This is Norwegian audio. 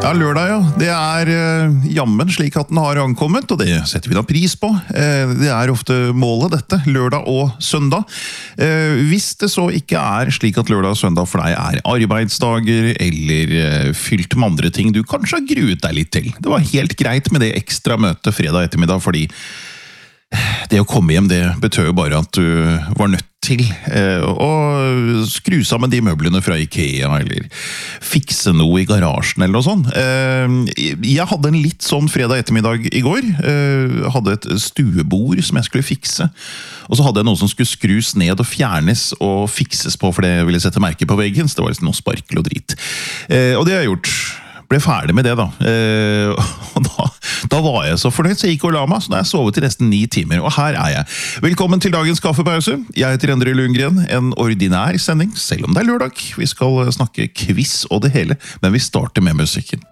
Ja, lørdag, ja. Det jammen slik at den har ankommet, og det setter vi da pris på. Det ofte målet dette, lørdag og søndag. Hvis det så ikke slik at lørdag og søndag for deg arbeidsdager, eller fylt med andre ting du kanskje har gruet deg litt til. Det var helt greit med det ekstra møtet fredag ettermiddag, fordi det å komme hjem, det betød jo bare at du var nødt til å skru sammen de møblene fra IKEA, eller fikse noe i garasjen, eller noe sånt. Jeg hadde en litt sånn fredag ettermiddag i går. Hadde et stuebord som jeg skulle fikse. Og så hadde jeg noe som skulle skrus ned og fjernes og fikses på, for det ville sette merke på veggen, så det var liksom noe sparkel og drit. Og det har jeg gjort. Ble ferdig med det da. Og da var jeg så fornøyd, så jeg gikk og la meg, så da har jeg sovet i nesten 9 timer, og her jeg. Velkommen til dagens kaffepause. Jeg heter Endre Lundgren, en ordinær sending, selv om det lørdag. Vi skal snakke quiz og det hele, men vi starter med musikken.